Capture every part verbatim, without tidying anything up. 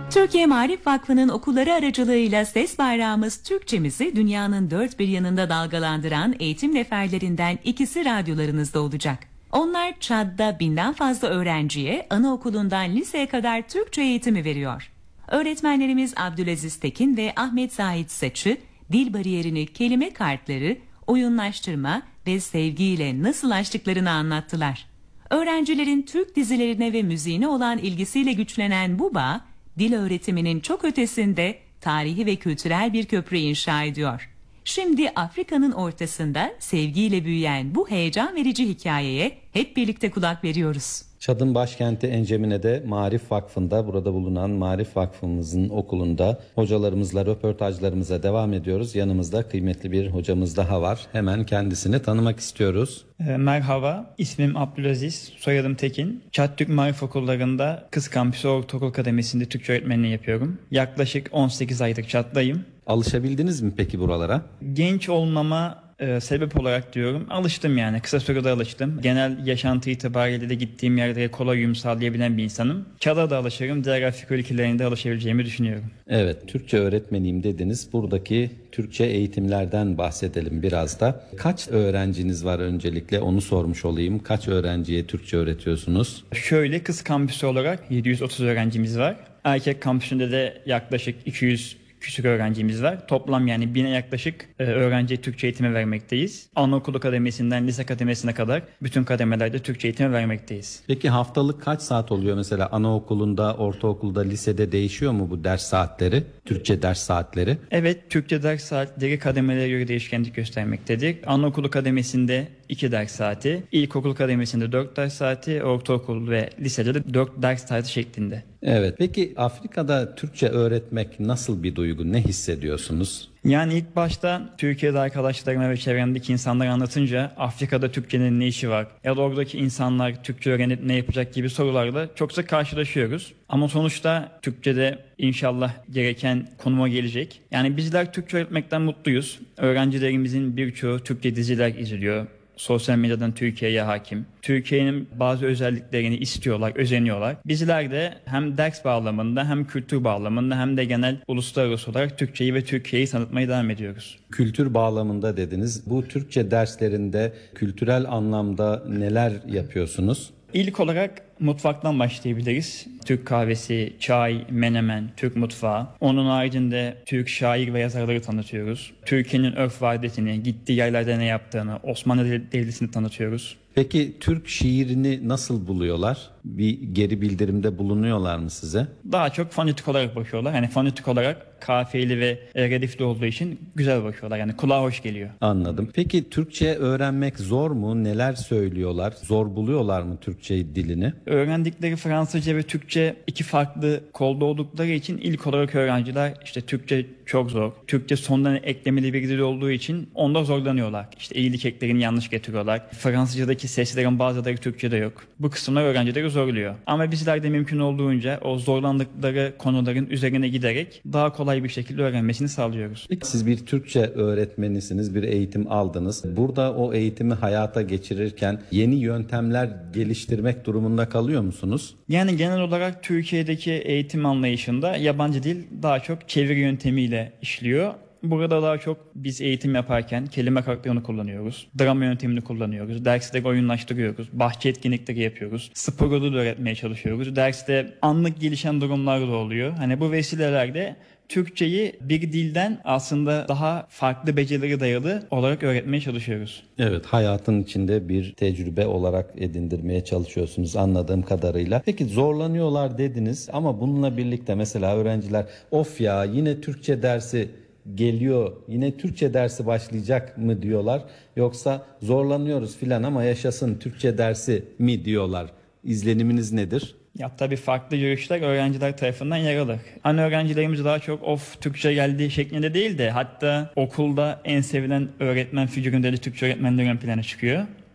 Türkiye Maarif Vakfı'nın okulları aracılığıyla Ses Bayrağımız Türkçemizi dünyanın dört bir yanında dalgalandıran eğitim neferlerinden ikisi radyolarınızda olacak. Onlar Çad'da binden fazla öğrenciye anaokulundan liseye kadar Türkçe eğitimi veriyor. Öğretmenlerimiz Abdülaziz Tekin ve Ahmet Zahit Saçı, dil bariyerini kelime kartları, oyunlaştırma ve sevgiyle nasıl aştıklarını anlattılar. Öğrencilerin Türk dizilerine ve müziğine olan ilgisiyle güçlenen bu bağ, dil öğretiminin çok ötesinde tarihi ve kültürel bir köprü inşa ediyor. Şimdi Afrika'nın ortasında sevgiyle büyüyen bu heyecan verici hikayeye hep birlikte kulak veriyoruz. Çad'ın başkenti Encemine'de Maarif Vakfı'nda, burada bulunan Maarif Vakfımızın okulunda hocalarımızla röportajlarımıza devam ediyoruz. Yanımızda kıymetli bir hocamız daha var. Hemen kendisini tanımak istiyoruz. Merhaba, ismim Abdülaziz, soyadım Tekin. Çad Türk Maarif Okulları'nda Kız Kampüsü Ortaokul Kademesi'nde Türkçe öğretmenliği yapıyorum. Yaklaşık on sekiz aydır Çad'dayım. Alışabildiniz mi peki buralara? Genç olmama e, sebep olarak diyorum. Alıştım yani. Kısa sürede alıştım. Genel yaşantı itibariyle de gittiğim yerlere kolay uyum sağlayabilen bir insanım. Çad'a da alışırım. Diğer Afrika ülkelerinde alışabileceğimi düşünüyorum. Evet, Türkçe öğretmeniyim dediniz. Buradaki Türkçe eğitimlerden bahsedelim biraz da. Kaç öğrenciniz var öncelikle onu sormuş olayım. Kaç öğrenciye Türkçe öğretiyorsunuz? Şöyle, kız kampüsü olarak yedi yüz otuz öğrencimiz var. Erkek kampüsünde de yaklaşık iki yüz küçük öğrencimiz var. Toplam yani bine yaklaşık e, öğrenciye Türkçe eğitimi vermekteyiz. Anaokulu kademesinden lise kademesine kadar bütün kademelerde Türkçe eğitimi vermekteyiz. Peki haftalık kaç saat oluyor mesela anaokulunda, ortaokulda, lisede değişiyor mu bu ders saatleri? Türkçe ders saatleri? Evet, Türkçe ders saatleri kademelere göre değişkenlik göstermektedir. Anaokulu kademesinde iki ders saati, ilkokul kademesinde dört ders saati, ortaokul ve lisede de dört ders saati şeklinde. Evet. Peki Afrika'da Türkçe öğretmek nasıl bir duygu? Ne hissediyorsunuz? Yani ilk başta Türkiye'de arkadaşlarıma ve çevremdeki insanlara anlatınca Afrika'da Türkçenin ne işi var ya da oradaki insanlar Türkçe öğrenip ne yapacak gibi sorularla çok sık karşılaşıyoruz. Ama sonuçta Türkçe'de inşallah gereken konuma gelecek. Yani bizler Türkçe öğretmekten mutluyuz. Öğrencilerimizin birçoğu Türkçe diziler izliyor. Sosyal medyadan Türkiye'ye hakim. Türkiye'nin bazı özelliklerini istiyorlar, özeniyorlar. Bizler de hem ders bağlamında hem kültür bağlamında hem de genel uluslararası olarak Türkçeyi ve Türkiye'yi tanıtmaya devam ediyoruz. Kültür bağlamında dediniz. Bu Türkçe derslerinde kültürel anlamda neler yapıyorsunuz? İlk olarak mutfaktan başlayabiliriz. Türk kahvesi, çay, menemen, Türk mutfağı. Onun haricinde Türk şair ve yazarları tanıtıyoruz. Türkiye'nin örf ve adetini, gittiği yerlerde ne yaptığını, Osmanlı Devleti'ni tanıtıyoruz. Peki Türk şiirini nasıl buluyorlar? Bir geri bildirimde bulunuyorlar mı size? Daha çok fonetik olarak bakıyorlar. Yani fonetik olarak kafiyeli ve redifli olduğu için güzel bakıyorlar. Yani kulağa hoş geliyor. Anladım. Peki Türkçe öğrenmek zor mu? Neler söylüyorlar? Zor buluyorlar mı Türkçe dilini? Öğrendikleri Fransızca ve Türkçe iki farklı kolda oldukları için ilk olarak öğrenciler işte Türkçe çok zor. Türkçe sondan eklemeli bir dil olduğu için onda zorlanıyorlar. İşte iyilik eklerini yanlış getiriyorlar. Fransızcadaki seslerin bazıları Türkçe'de yok. Bu kısımlar öğrencileri zorluyor. Ama bizler de mümkün olduğunca o zorlandıkları konuların üzerine giderek daha kolay bir şekilde öğrenmesini sağlıyoruz. Siz bir Türkçe öğretmenisiniz, bir eğitim aldınız. Burada o eğitimi hayata geçirirken yeni yöntemler geliştirmek durumunda kalıyor musunuz? Yani genel olarak Türkiye'deki eğitim anlayışında yabancı dil daha çok çeviri yöntemiyle işliyor. Burada daha çok biz eğitim yaparken kelime kartlarını kullanıyoruz. Drama yöntemini kullanıyoruz. Dersleri oyunlaştırıyoruz. Bahçe etkinlikleri yapıyoruz. Spor yolu da öğretmeye çalışıyoruz. Derste anlık gelişen durumlar da oluyor. Hani bu vesilelerde Türkçeyi bir dilden aslında daha farklı becerileri dayalı olarak öğretmeye çalışıyoruz. Evet, hayatın içinde bir tecrübe olarak edindirmeye çalışıyorsunuz anladığım kadarıyla. Peki zorlanıyorlar dediniz ama bununla birlikte mesela öğrenciler of ya yine Türkçe dersi geliyor, yine Türkçe dersi başlayacak mı diyorlar, yoksa zorlanıyoruz filan ama yaşasın Türkçe dersi mi diyorlar? İzleniminiz nedir? Ya tabii farklı görüşler öğrenciler tarafından yer alır. Hani öğrencilerimiz daha çok of Türkçe geldi şeklinde değil de hatta okulda en sevilen öğretmen figüründe de Türkçe öğretmenler ön plana çıkıyor.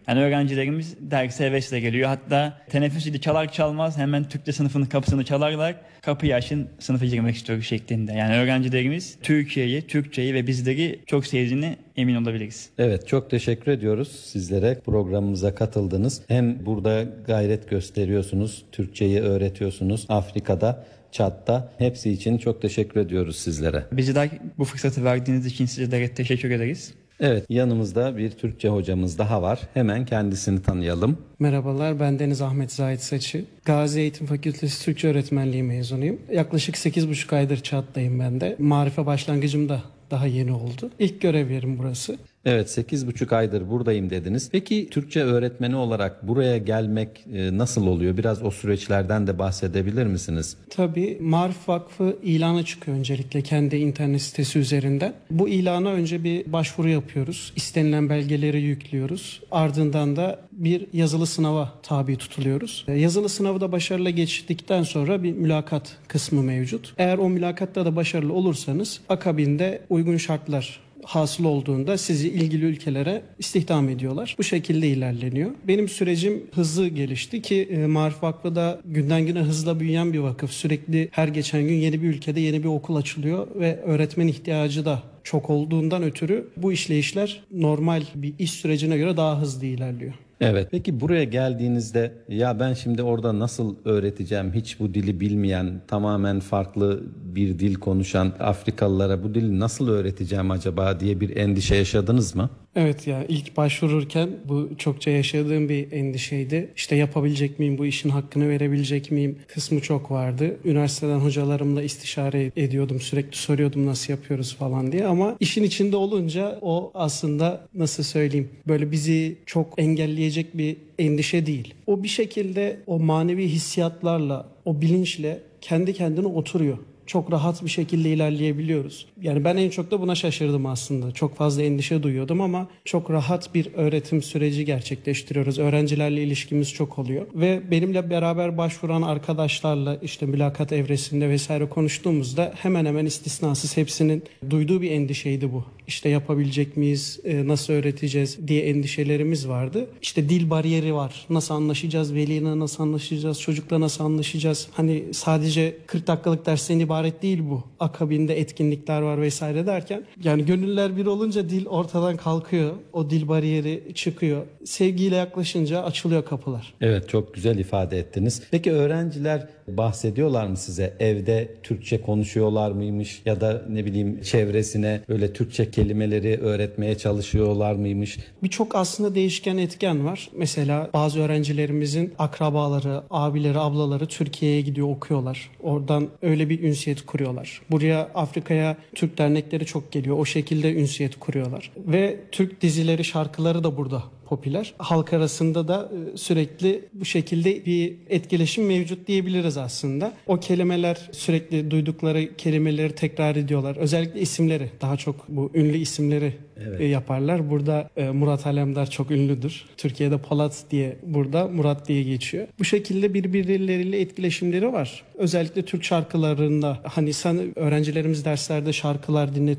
Yani öğrencilerimiz derse hevesle geliyor. Hatta teneffüs zili çalar çalmaz hemen Türkçe sınıfının kapısını çalarlar. Kapıyı açın, sınıfa girmek istiyoruz şeklinde. Yani öğrencilerimiz Türkiye'yi, Türkçeyi ve bizleri çok sevdiğine emin olabiliriz. Evet, çok teşekkür ediyoruz sizlere, programımıza katıldınız. Hem burada gayret gösteriyorsunuz, Türkçeyi öğretiyorsunuz Afrika'da, Çad'da. Hepsi için çok teşekkür ediyoruz sizlere. Bizler bu fırsatı verdiğiniz için sizlere teşekkür ederiz. Evet, yanımızda bir Türkçe hocamız daha var. Hemen kendisini tanıyalım. Merhabalar, ben Deniz Ahmet Zahit Saçı. Gazi Eğitim Fakültesi Türkçe Öğretmenliği mezunuyum. Yaklaşık sekiz buçuk aydır Çad'dayım ben de. Marife başlangıcım da daha yeni oldu. İlk görev yerim burası. Evet, sekiz buçuk aydır buradayım dediniz. Peki Türkçe öğretmeni olarak buraya gelmek e, nasıl oluyor? Biraz o süreçlerden de bahsedebilir misiniz? Tabii Marif Vakfı ilana çıkıyor öncelikle kendi internet sitesi üzerinden. Bu ilana önce bir başvuru yapıyoruz. İstenilen belgeleri yüklüyoruz. Ardından da bir yazılı sınava tabi tutuluyoruz. Yazılı sınavı da başarıyla geçtikten sonra bir mülakat kısmı mevcut. Eğer o mülakatta da başarılı olursanız akabinde uygun şartlar hasıl olduğunda sizi ilgili ülkelere istihdam ediyorlar. Bu şekilde ilerleniyor. Benim sürecim hızlı gelişti ki e, Marif Vakfı da günden güne hızla büyüyen bir vakıf. Sürekli her geçen gün yeni bir ülkede yeni bir okul açılıyor ve öğretmen ihtiyacı da çok olduğundan ötürü bu işleyişler normal bir iş sürecine göre daha hızlı ilerliyor. Evet. Peki buraya geldiğinizde ya ben şimdi orada nasıl öğreteceğim, hiç bu dili bilmeyen, tamamen farklı bir dil konuşan Afrikalılara bu dili nasıl öğreteceğim acaba diye bir endişe yaşadınız mı? Evet, ya ilk başvururken bu çokça yaşadığım bir endişeydi. İşte yapabilecek miyim, bu işin hakkını verebilecek miyim kısmı çok vardı. Üniversiteden hocalarımla istişare ediyordum, sürekli soruyordum nasıl yapıyoruz falan diye, ama işin içinde olunca o aslında nasıl söyleyeyim, böyle bizi çok engelleyecek bir endişe değil. O bir şekilde o manevi hissiyatlarla, o bilinçle kendi kendine oturuyor. Çok rahat bir şekilde ilerleyebiliyoruz. Yani ben en çok da buna şaşırdım aslında. Çok fazla endişe duyuyordum ama çok rahat bir öğretim süreci gerçekleştiriyoruz. Öğrencilerle ilişkimiz çok oluyor. Ve benimle beraber başvuran arkadaşlarla işte mülakat evresinde vesaire konuştuğumuzda hemen hemen istisnasız hepsinin duyduğu bir endişeydi bu. İşte yapabilecek miyiz, nasıl öğreteceğiz diye endişelerimiz vardı. İşte dil bariyeri var. Nasıl anlaşacağız, veliyle nasıl anlaşacağız, çocukla nasıl anlaşacağız? Hani sadece kırk dakikalık dersten ibaret değil bu. Akabinde etkinlikler var vesaire derken. Yani gönüller bir olunca dil ortadan kalkıyor. O dil bariyeri çıkıyor. Sevgiyle yaklaşınca açılıyor kapılar. Evet, çok güzel ifade ettiniz. Peki öğrenciler bahsediyorlar mı size? Evde Türkçe konuşuyorlar mıymış? Ya da ne bileyim çevresine böyle Türkçe kelimeleri öğretmeye çalışıyorlar mıymış? Birçok aslında değişken etken var. Mesela bazı öğrencilerimizin akrabaları, abileri, ablaları Türkiye'ye gidiyor, okuyorlar. Oradan öyle bir ünsiyet kuruyorlar. Buraya, Afrika'ya Türk dernekleri çok geliyor. O şekilde ünsiyet kuruyorlar. Ve Türk dizileri, şarkıları da burada popüler. Halk arasında da sürekli bu şekilde bir etkileşim mevcut diyebiliriz aslında. O kelimeler, sürekli duydukları kelimeleri tekrar ediyorlar. Özellikle isimleri, daha çok bu ünlü isimleri evet. yaparlar. Burada Murat Alemdar çok ünlüdür. Türkiye'de Polat diye, burada Murat diye geçiyor. Bu şekilde birbirleriyle etkileşimleri var. Özellikle Türk şarkılarında, hani sen öğrencilerimiz derslerde şarkılar dinletiyor.